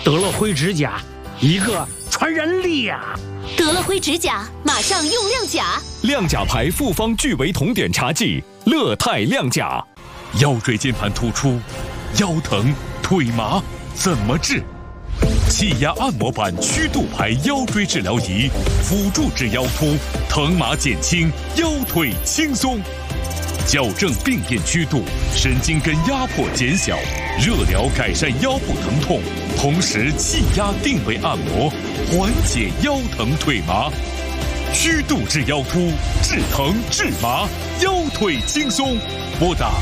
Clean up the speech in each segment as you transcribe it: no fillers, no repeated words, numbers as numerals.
得了灰指甲，一个传人力呀！ 得了灰指甲，马上用亮甲。 亮甲牌复方聚维酮碘茶剂，乐泰亮甲。腰椎间盘突出，腰疼腿麻怎么治？气压按摩板曲度牌腰椎治疗仪，辅助治腰突，疼麻减轻，腰腿轻松。矫正病变曲度，神经根压迫减小，热疗改善腰部疼痛，同时气压定位按摩，缓解腰疼腿麻。曲度治腰突，治疼治麻，腰腿轻松。拨打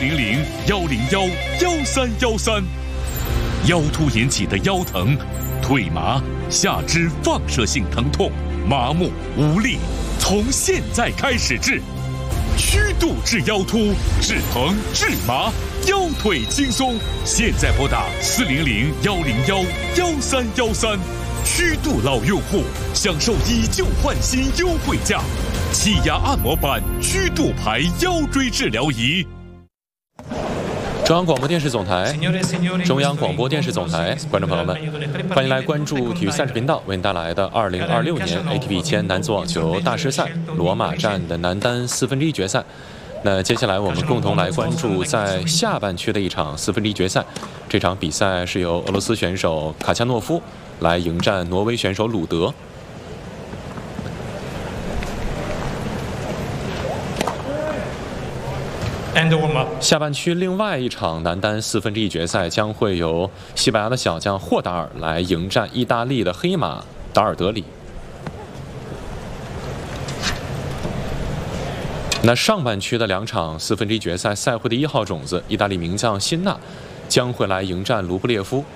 400-101-1313。腰突引起的腰疼、腿麻、下肢放射性疼痛、麻木无力，从现在开始治。曲度治腰突，治疼治麻，腰腿轻松。现在拨打400-101-1313。曲度老用户享受以旧换新优惠价，气压按摩板曲度牌腰椎治疗仪。 中央广播电视总台，中央广播电视总台，观众朋友们，欢迎来关注体育赛事频道为您带来的2026年 ATP 1000男子网球大师赛罗马站的男单1/4决赛。那接下来我们共同来关注在下半区的一场1/4决赛。这场比赛是由俄罗斯选手卡恰诺夫来迎战挪威选手鲁德。下半区另外一场男单1/4决赛将会由西班牙的小将霍达尔来迎战意大利的黑马达尔德里。那上半区的两场1/4决赛赛会的1号种子意大利名将辛纳将会来迎战卢布列夫，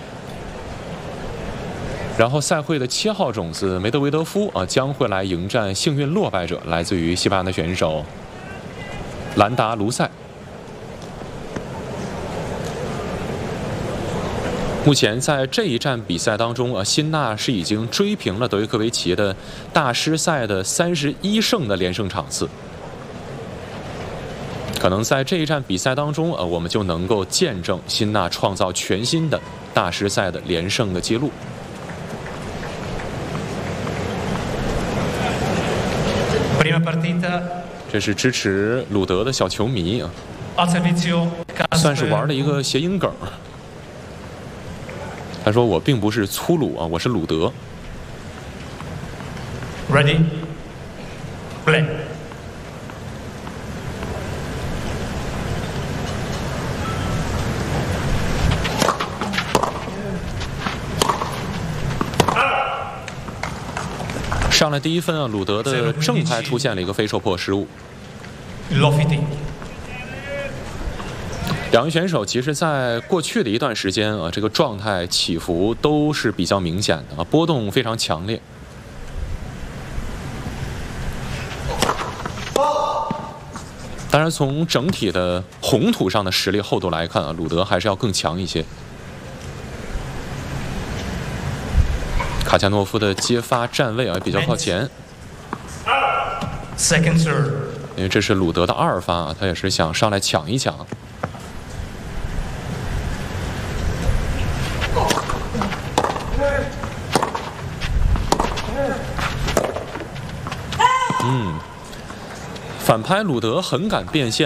然后赛会的7号种子梅德韦德夫将会来迎战幸运落败者来自于西班牙的选手兰达卢塞。目前在这一站比赛当中辛纳是已经追平了德约科维奇的大师赛的31胜的连胜场次。可能在这一站比赛当中我们就能够见证辛纳创造全新的大师赛的连胜的记录。这是支持鲁德的小球迷算是玩了一个谐音梗。他说：“我并不是粗鲁我是鲁德。” Ready, play. 上来第一分鲁德的正拍出现了一个非受迫失误。两位选手其实在过去的一段时间这个状态起伏都是比较明显的波动非常强烈。当然从整体的红土上的实力厚度来看鲁德还是要更强一些。卡恰诺夫的接发站位比较靠前，因为这是鲁德的2发他也是想上来抢一抢。反拍鲁德很敢变现